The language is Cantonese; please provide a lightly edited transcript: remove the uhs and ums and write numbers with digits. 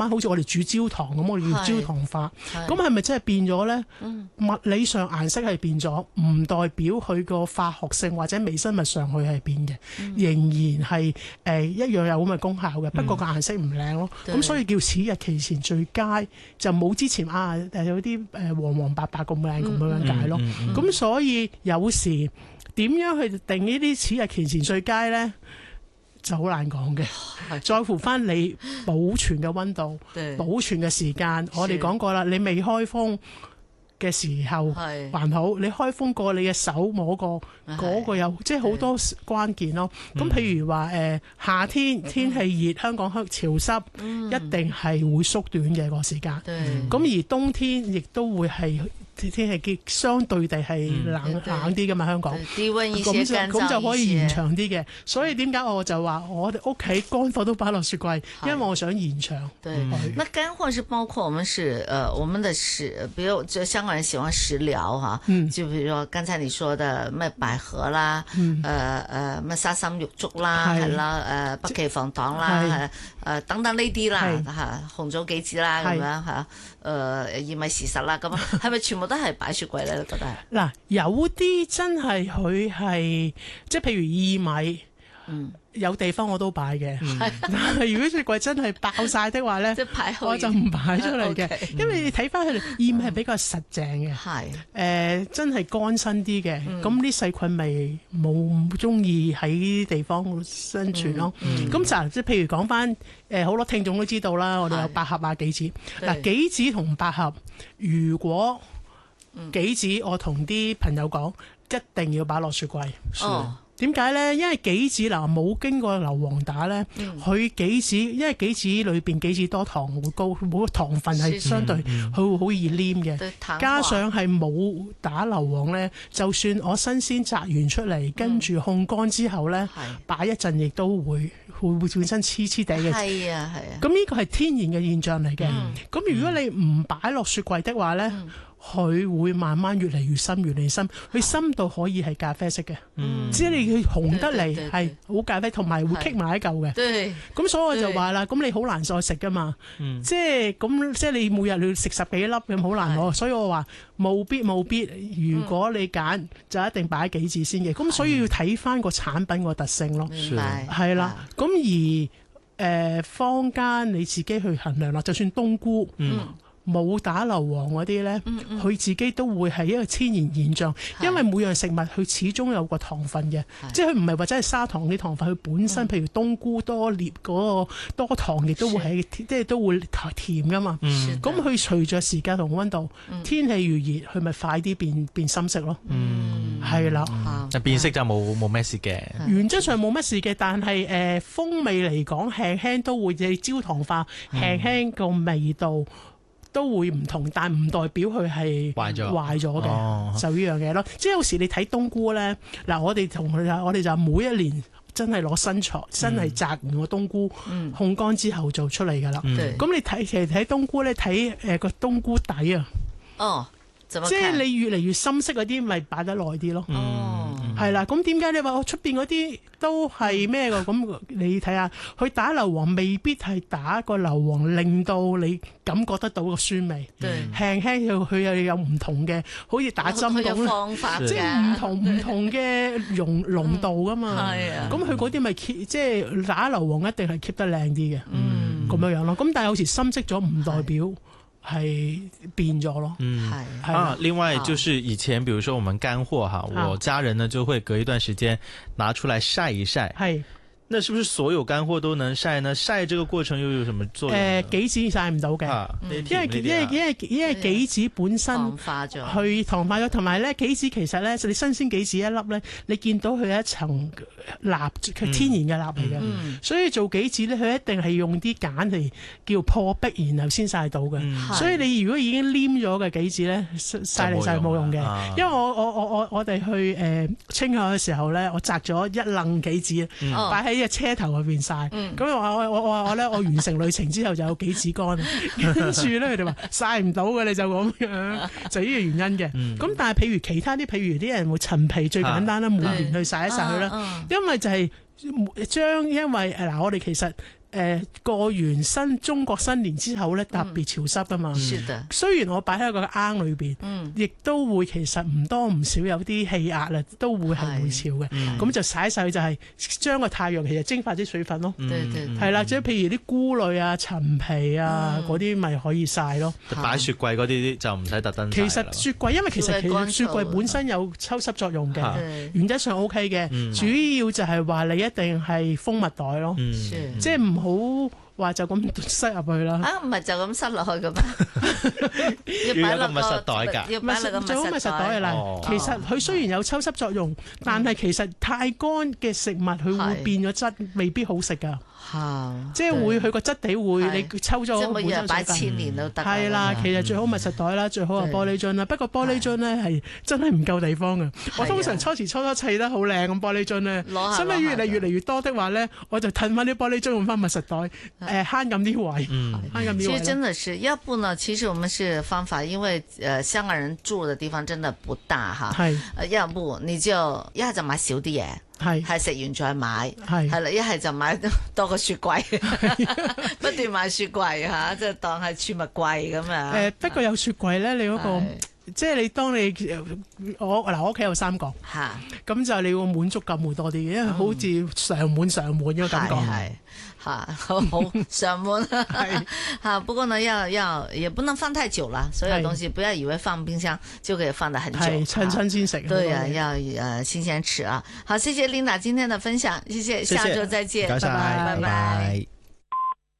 慢好似我哋煮焦糖咁，我哋叫焦糖化。咁係咪真係變咗咧？物理上顏色係變咗，唔代表佢個化學性或者微生物上去係變嘅，仍然係一樣有咁嘅功效嘅。不過個顏色唔靚咯。咁所以叫此日期前最佳，就冇之前有啲黃黃白白咁靚咁樣解咯。咁所以有時點樣去定呢啲此日期前最佳咧？就好難講嘅，在乎翻你保存嘅溫度、保存嘅時間。我哋講過啦，你未開封嘅時候還好，你開封過你嘅手摸過嗰個有，即係好多關鍵咯。咁譬如話夏天天氣熱，香港潮濕，一定係會縮短嘅個時間。咁而冬天亦都會係。天氣相對地係冷啲㗎嘛，香港咁就可以延長啲嘅。所以點解我就話我哋屋企乾貨都擺落雪櫃，因為我想延長。 對，那乾貨是包括我們的比如就香港人喜歡食療哈，就比如說剛才你說的咩百合啦，咩沙參玉竹啦，係啦，北芪防糖啦，等等呢啲啦，紅棗杞子啦咁樣嚇，薏米時實啦，咁係咪全部都係擺雪櫃咧？你覺得係？嗱， 有啲真係佢係即係譬如薏米，有地方我都擺嘅。但係如果雪櫃真係爆晒的話咧，我就唔擺出嚟嘅。因為你睇翻佢哋薏米係比較實淨嘅，真係乾身啲嘅。咁啲細菌咪冇中意喺地方生存咯。咁就即係譬如講翻好多聽眾都知道啦，我哋有百合啊、杞子。嗱，杞子同百合，如果杞子我同啲朋友講，一定要擺落雪櫃。點解咧？因為杞子嗱冇經過硫磺打咧，佢杞子因為杞子裏邊杞子多糖會高，冇糖分係相對佢會好易黏嘅，加上係冇打硫磺咧，就算我新鮮摘完出嚟，跟住烘乾之後咧，擺一陣亦都會本身黐黐地嘅。係啊係啊。咁呢個係天然嘅現象嚟嘅。咁如果你唔擺落雪櫃的話咧，佢會慢慢越嚟越深，越嚟越深，佢深度可以係咖啡色嘅，只係你佢紅得嚟係好咖啡，同埋會棘埋一嚿嘅。咁所以我就話啦，咁你好難再食噶嘛，即係你每日你要食10幾粒咁好難攞，所以我話務必，如果你揀就一定擺杞子先嘅。咁所以要睇翻個產品個特性咯，係啦。咁而坊間你自己去衡量啦，就算冬菇。冇打硫磺嗰啲咧，佢自己都會係一個天然現象，因為每樣食物佢始終有個糖分嘅，即係佢唔係話真係砂糖啲糖分，佢本身譬如冬菇多鎳嗰個多糖，亦都會係即係都會甜噶嘛。咁佢隨着時間同溫度，天氣越熱，佢咪快啲變深色咯。係啦， 變色就冇咩事嘅。 原則上冇乜事嘅，但係風味嚟講，輕輕都會即係焦糖化，輕輕個味道都會唔同，但唔代表佢係壞咗嘅，就呢樣嘢咯。即係有時你睇冬菇咧，嗱我哋就每一年真係攞新係摘完個冬菇，烘乾之後就出嚟㗎啦。咁你其實睇冬菇咧，睇個冬菇底啊，即係你越嚟越深色嗰啲，咪擺得耐啲咯。係啦，咁點解你話我出邊嗰啲都係咩㗎？咁你睇下，佢打硫磺未必係打個硫磺令到你感覺得到個酸味，輕輕佢又有唔同嘅，好似打針咁，即係唔同嘅濃度㗎嘛。咁佢嗰啲咪即係打硫磺一定係 keep 得靚啲嘅，咁樣咯。咁但係有時深色咗唔代表係變咗咯。 另外就是以前，比如說我們乾貨哈，我家人呢就會隔一段時間拿出來曬一曬。那是不是所有乾貨都能曬呢？曬這個過程又有什麼作用？ 杞子曬唔到嘅，因為杞子本身糖化咗，同埋咧杞子其實咧，你新鮮杞子一粒咧，你見到佢有一層蠟，佢天然嘅蠟嚟嘅，所以做杞子咧，佢一定係用啲鹼嚟叫破壁，然後先曬到嘅。所以你如果已經黏咗嘅杞子咧，曬嚟曬冇用嘅。因為我哋去青海嘅時候咧，我摘咗一愣杞子擺喺呢個車頭入邊曬，咁我完成旅程之後就有杞子乾，跟住咧佢哋話曬唔到嘅，你就咁樣，就呢個原因嘅。咁但係譬如其他啲，譬如啲人會陳皮最簡單啦，每年去曬一曬佢啦，因為就係因為我哋其實過完中國新年之後咧，特別潮濕噶嘛。雖然我擺喺個罌裏邊，亦都會其實唔多唔少有啲氣壓啊，都會係會潮嘅。咁就曬曬就係將個太陽其實蒸發啲水分咯。係啦，即係譬如啲菇類啊、陳皮啊嗰啲咪可以曬咯。 擺雪櫃嗰啲就唔使特登曬。 其實雪櫃因為其實雪櫃本身有抽濕作用嘅，原則上 OK 嘅。主要就係話你一定係封密袋咯，即係唔好話就咁塞入去啦。 唔係就咁塞落去嘅咩？ 要擺落密實袋㗎， 要擺落個最好密實袋啦。其實佢雖然有抽濕作用，但係其實太乾嘅食物佢會變咗質，未必好食㗎。即係會佢個質地會你抽咗即係每日擺1000年都得。 係啦，其實最好密實袋啦，最好係玻璃樽啦。不過玻璃樽咧係真係唔夠地方嘅。我通常初砌得好靚咁玻璃樽咧，所以越嚟越多的話咧，我就褪翻啲玻璃樽用翻密實袋，慳咁啲位，慳咁啲位。 其實真的是，要不呢？其實我們是方法，因為香港人住的地方真的不大哈。係，要不你就一係就買少啲嘢。係食完再買，係啦，一係就買多個雪櫃，不斷買雪櫃吓，即係當係儲物櫃咁樣。 不過有雪櫃咧，你嗰個即係你當你我屋企有3個，咁就你個滿足感會多啲，因為好似上滿嘅感覺。係好上滿係不過呢也不能放太久了，所有東西不要以為放冰箱就可以放得很久， 新鮮食。 對啊，要新鮮吃啊。好，謝謝 Linda 今天的分享，謝謝，下周再見， 拜拜。